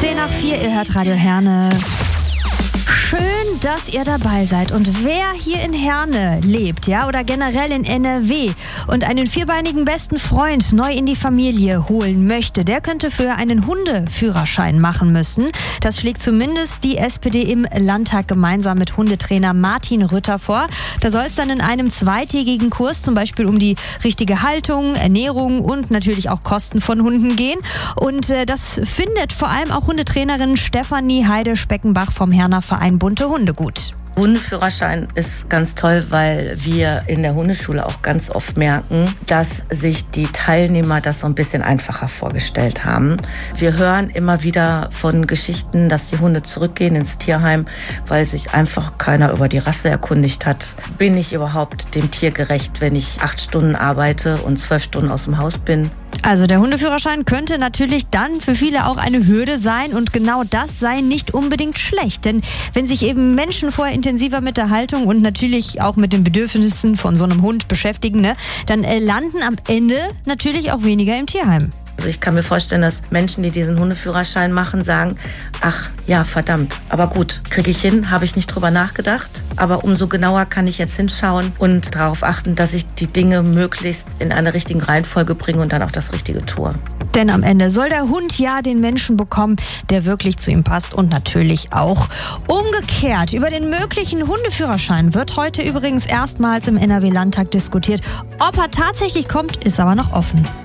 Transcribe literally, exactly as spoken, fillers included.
zehn nach vier, ihr hört Radio Herne. Schön, dass ihr dabei seid. Und wer hier in Herne lebt, ja, oder generell in N R W und einen vierbeinigen besten Freund neu in die Familie holen möchte, der könnte für einen Hundeführerschein machen müssen. Das schlägt zumindest die S P D im Landtag gemeinsam mit Hundetrainer Martin Rütter vor. Da soll es dann in einem zweitägigen Kurs zum Beispiel um die richtige Haltung, Ernährung und natürlich auch Kosten von Hunden gehen. Und äh, das findet vor allem auch Hundetrainerin Stefanie Heide-Speckenbach vom Herner Verein Bunte Hunde gut. Hundeführerschein ist ganz toll, weil wir in der Hundeschule auch ganz oft merken, dass sich die Teilnehmer das so ein bisschen einfacher vorgestellt haben. Wir hören immer wieder von Geschichten, dass die Hunde zurückgehen ins Tierheim, weil sich einfach keiner über die Rasse erkundigt hat. Bin ich überhaupt dem Tier gerecht, wenn ich acht Stunden arbeite und zwölf Stunden aus dem Haus bin? Also der Hundeführerschein könnte natürlich dann für viele auch eine Hürde sein und genau das sei nicht unbedingt schlecht. Denn wenn sich eben Menschen vorher intensiver mit der Haltung und natürlich auch mit den Bedürfnissen von so einem Hund beschäftigen, ne, dann äh, landen am Ende natürlich auch weniger im Tierheim. Also ich kann mir vorstellen, dass Menschen, die diesen Hundeführerschein machen, sagen, ach ja, verdammt, aber gut, kriege ich hin, habe ich nicht drüber nachgedacht. Aber umso genauer kann ich jetzt hinschauen und darauf achten, dass ich die Dinge möglichst in eine richtige Reihenfolge bringe und dann auch das Richtige tue. Denn am Ende soll der Hund ja den Menschen bekommen, der wirklich zu ihm passt und natürlich auch umgekehrt. Über den möglichen Hundeführerschein wird heute übrigens erstmals im N R W-Landtag diskutiert. Ob er tatsächlich kommt, ist aber noch offen.